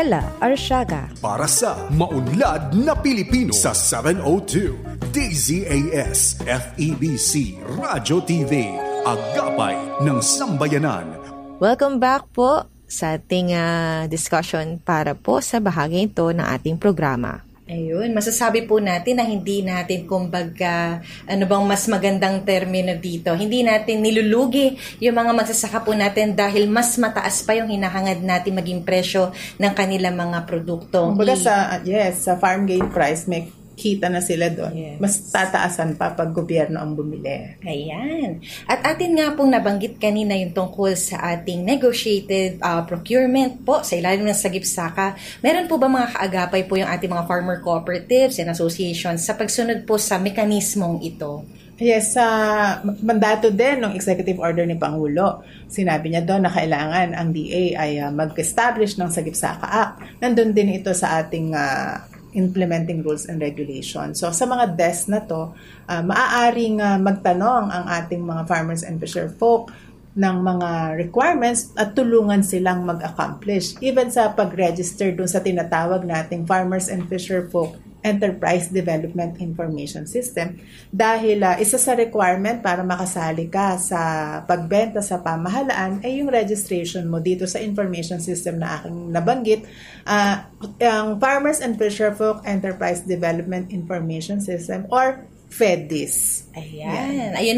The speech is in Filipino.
Stella Arshaga. Para sa maunlad na Pilipino sa 702 DZAS FEBC Radyo TV, Agapay ng Sambayanan. Welcome back po sa ating discussion para po sa bahagi ito ng ating programa. Ayun, masasabi po natin na hindi natin kumbaga, ano bang mas magandang termino dito, hindi natin nilulugi yung mga magsasaka po natin dahil mas mataas pa yung hinahangad natin maging presyo ng kanilang mga produkto. Kumbaga sa farm gate price, may kita na sila doon. Yes. Mas tataasan pa pag gobyerno ang bumili. Ayan. At atin nga pong nabanggit kanina yung tungkol sa ating negotiated procurement po sa ilalim ng Sagip-Saka. Meron po ba mga kaagapay po yung ating mga farmer cooperatives and associations sa pagsunod po sa mekanismong ito? Yes, sa mandato din ng executive order ni Pangulo, sinabi niya doon na kailangan ang DA ay mag-establish ng Sagip-Saka Act. Nandun din ito sa ating implementing rules and regulations. So sa mga desk na to, maaaring magtanong ang ating mga farmers and fisher folk ng mga requirements at tulungan silang mag-accomplish. Even sa pag-register dun sa tinatawag nating Farmers and Fisher Folk Enterprise Development Information System, dahil isa sa requirement para makasali ka sa pagbenta sa pamahalaan ay yung registration mo dito sa information system na aking nabanggit, ang Farmers and Fisher Folk Enterprise Development Information System or FEDIS. Ayan. Ayun